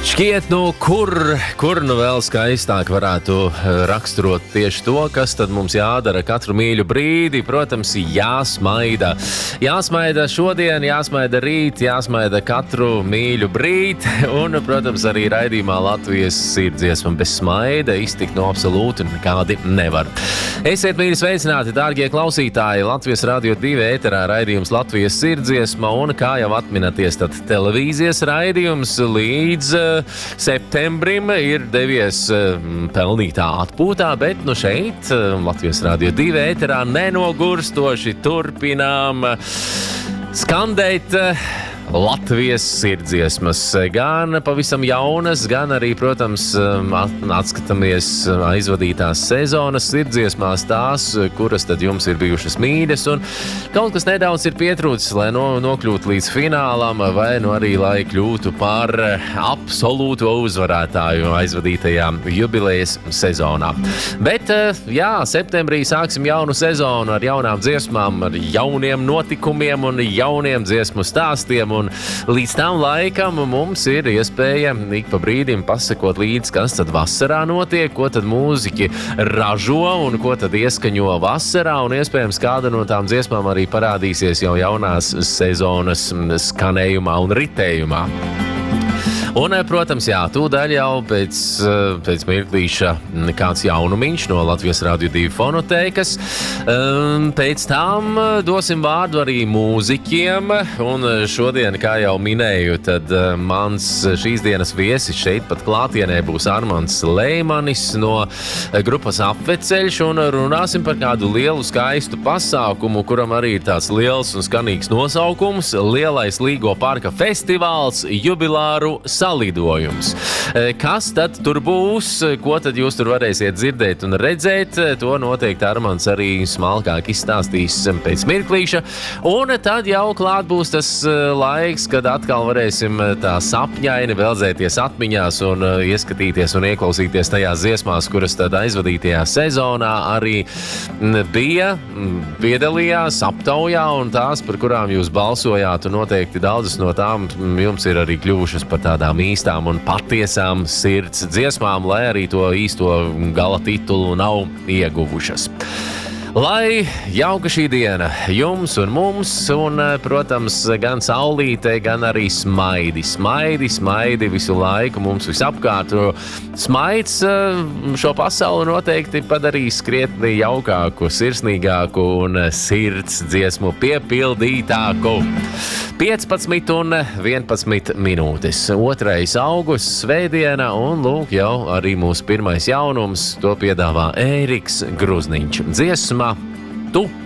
Šķiet, kur nu vēl skaistāk varētu raksturot tieši to, kas tad mums jādara katru mīļu brīdi. Protams, jāsmaida. Jāsmaida šodien, jāsmaida rīt, jāsmaida katru mīļu brīdi. Un, protams, arī raidījumā Latvijas sirdsdziesma bez smaida iztikt no absolūti nekādi nevar. Esiet mīļi sveicināti, dārgie klausītāji! Latvijas Radio 2 ēterā raidījums Latvijas sirdsdziesma un, kā jau atminaties, tad televīzijas raidījums līdz septembrim ir devies pelnītā atpūtā, bet nu šeit Latvijas Radio 2 ēterā nenogurstoši turpinām skandēt Latvijas sirdsdziesmas, gan pavisam jaunas, gan arī, protams, atskatāmies aizvadītās sezonas sirdsdziesmās tās, kuras tad jums ir bijušas mīļas, un kaut kas nedaudz ir pietrūcis, lai nokļūtu līdz finālam, vai nu arī, lai kļūtu par absolūto uzvarētāju aizvadītajā jubilejas sezonā. Bet, jā, septembrī sāksim jaunu sezonu ar jaunām dziesmām, ar jauniem notikumiem un jauniem dziesmu stāstiem. Un līdz tam laikam mums ir iespēja ik pa brīdim pasakot līdz, kas tad vasarā notiek, ko tad mūziķi ražo un ko tad ieskaņo vasarā, un iespējams kāda no tām dziesmām arī parādīsies jau jaunās sezonas skanējumā un ritējumā. Un, protams, jā, tūdaļ jau pēc mirklīša kāds jaunumiņš no Latvijas Radio 2 fonotēkas. Pēc tam dosim vārdu arī mūziķiem, un šodien, kā jau minēju, tad mans šīs dienas viesis šeit pat klātienē būs Armands Leimanis no grupas Apveceļš, un runāsim par kādu lielu skaistu pasākumu, kuram arī ir tāds liels un skanīgs nosaukums – Lielais Līgo parka festivāls jubilāru salidojums. Kas tad tur būs, ko tad jūs tur varēsiet dzirdēt un redzēt, to noteikti Armands arī smalkāk izstāstīs pēc mirklīša. Un tad jau klāt būs tas laiks, kad atkal varēsim tā sapņaini veldzēties atmiņās un ieskatīties un ieklausīties tajās dziesmās, kuras tad aizvadītajā sezonā arī piedalījās aptaujā, un tās, par kurām jūs balsojāt, un noteikti daudzas no tām jums ir arī kļuvušas par tādām īstām un patiesām sirds dziesmām, lai arī to īsto gala titulu nav ieguvušas. Lai jauka šī diena jums un mums, un, protams, gan saulītē, gan arī smaidi. Smaidi visu laiku mums visapkārt. Smaids šo pasauli noteikti padarīs krietni jaukāku, sirsnīgāku un sirds dziesmu piepildītāku. 15 un 11 minūtes. 2. augusts, svētdiena, un lūk jau arī mūsu pirmais jaunums. To piedāvā Ēriks Gruzniņš. Dziesma Tu.